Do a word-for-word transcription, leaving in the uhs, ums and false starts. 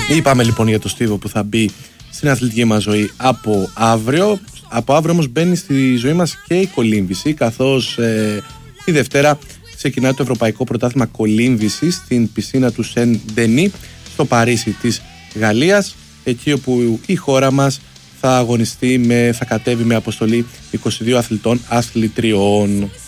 Είπαμε λοιπόν για το Στίβο που θα μπει στην αθλητική μας ζωή από αύριο. Από αύριο όμως μπαίνει στη ζωή μας και η κολύμβηση, καθώς ε, τη Δευτέρα ξεκινάει το Ευρωπαϊκό Πρωτάθλημα Κολύμβησης στην πισίνα του Σεν Ντενί στο Παρίσι της Γαλλίας, εκεί όπου η χώρα μας θα αγωνιστεί, με, θα κατέβει με αποστολή είκοσι δύο αθλητών αθλητριών.